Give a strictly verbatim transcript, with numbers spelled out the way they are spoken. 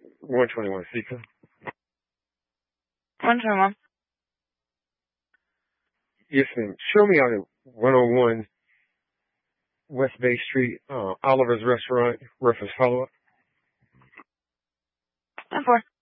one twenty-one Seeker. one twenty-one. Yes, ma'am. Show me out at one oh one West Bay Street, uh, Oliver's Restaurant, reference follow-up. ten four.